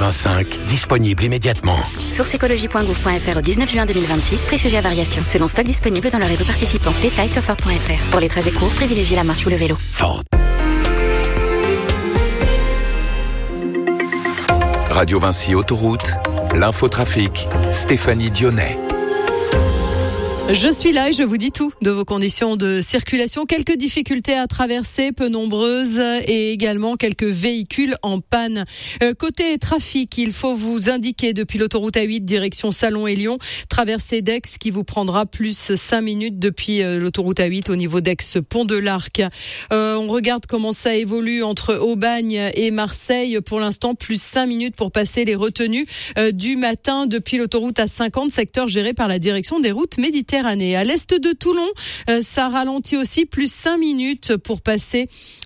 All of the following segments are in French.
85, disponible immédiatement. Source écologie.gouv.fr au 19 juin 2026, prix sujet à variation. Selon stock disponible dans le réseau participant. Détails sur Ford.fr. Pour les trajets courts, privilégiez la marche ou le vélo. Ford. Radio Vinci Autoroute, l'infotrafic, Stéphanie Dionnet. Je suis là et je vous dis tout de vos conditions de circulation. Quelques difficultés à traverser, peu nombreuses, et également quelques véhicules en panne. Côté trafic, il faut vous indiquer depuis l'autoroute A8 direction Salon et Lyon, traversée d'Aix qui vous prendra plus 5 minutes depuis l'autoroute A8 au niveau d'Aix-Pont de l'Arc. On regarde comment ça évolue entre Aubagne et Marseille. Pour l'instant, plus 5 minutes pour passer les retenues du matin depuis l'autoroute A50, secteur géré par la direction des routes méditerranéennes. À l'est de Toulon, ça ralentit aussi, plus 5 minutes pour passer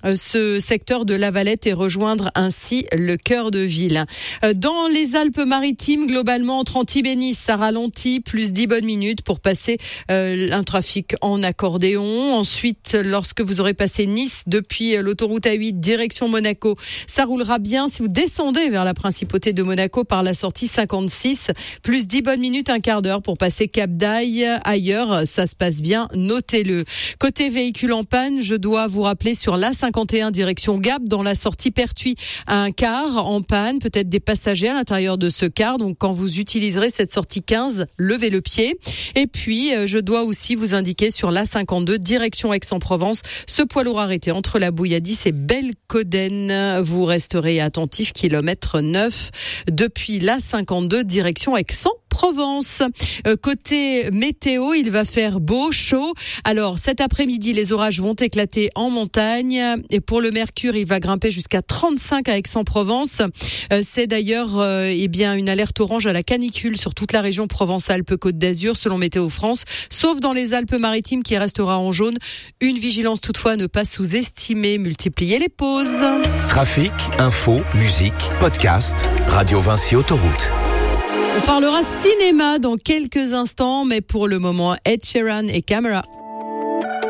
ce secteur de La Valette et rejoindre ainsi le cœur de ville. Dans les Alpes-Maritimes, globalement, entre Antibes et Nice, ça ralentit, plus 10 bonnes minutes pour passer un trafic en accordéon. Ensuite, lorsque vous aurez passé Nice depuis l'autoroute A8 direction Monaco, ça roulera bien si vous descendez vers la principauté de Monaco par la sortie 56, plus 10 bonnes minutes, un quart d'heure pour passer Cap d'Aille. Ailleurs, ça se passe bien, notez-le. Côté véhicule en panne, je dois vous rappeler sur l'A51 direction Gap, dans la sortie Pertuis, un car en panne, peut-être des passagers à l'intérieur de ce car. Donc quand vous utiliserez cette sortie 15, levez le pied. Et puis, je dois aussi vous indiquer sur l'A52 direction Aix-en-Provence, ce poids lourd arrêté entre la Bouilladis et Belcoden. Vous resterez attentif, kilomètre 9 depuis l'A52 direction Aix-en-Provence. Côté météo, il va faire beau, chaud. Alors cet après-midi, les orages vont éclater en montagne et pour le mercure, il va grimper jusqu'à 35 à Aix-en-Provence. C'est d'ailleurs une alerte orange à la canicule sur toute la région Provence-Alpes-Côte d'Azur selon Météo France, sauf dans les Alpes-Maritimes qui restera en jaune. Une vigilance toutefois à ne pas sous-estimer. Multipliez les pauses. Trafic, info, musique, podcast, Radio Vinci Autoroute. On parlera cinéma dans quelques instants, mais pour le moment, Ed Sheeran et Camera.